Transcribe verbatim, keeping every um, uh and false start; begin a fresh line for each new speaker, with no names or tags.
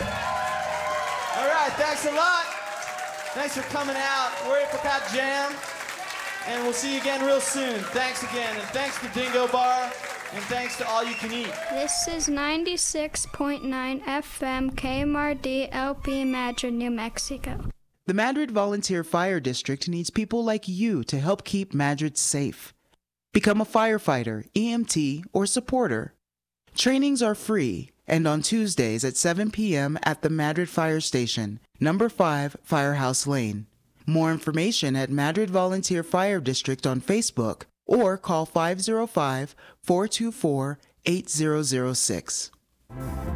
All right, thanks a lot. Thanks for coming out. We're at Epcot Jam, and we'll see you again real soon. Thanks again, and thanks to Dingo Bar, and thanks to All You Can Eat.
This is ninety-six point nine F M K M R D L P Madrid, New Mexico.
The Madrid Volunteer Fire District needs people like you to help keep Madrid safe. Become a firefighter, E M T, or supporter. Trainings are free and on Tuesdays at seven p.m. at the Madrid Fire Station, number five Firehouse Lane. More information at Madrid Volunteer Fire District on Facebook or call five oh five, four two four, eight zero zero six.